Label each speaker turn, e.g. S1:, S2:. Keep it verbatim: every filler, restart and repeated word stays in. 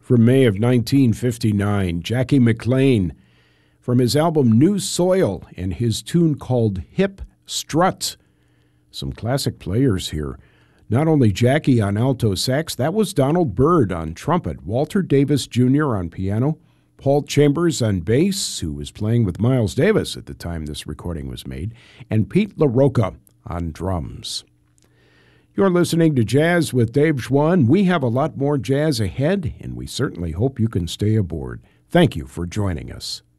S1: from May of nineteen fifty-nine, Jackie McLean, from his album New Soil and his tune called Hip Strut. Some classic players here. Not only Jackie on alto sax, that was Donald Byrd on trumpet, Walter Davis Junior on piano, Paul Chambers on bass, who was playing with Miles Davis at the time this recording was made, and Pete LaRocca on drums. You're listening to Jazz with Dave Schwann. We have a lot more jazz ahead, and we certainly hope you can stay aboard. Thank you for joining us.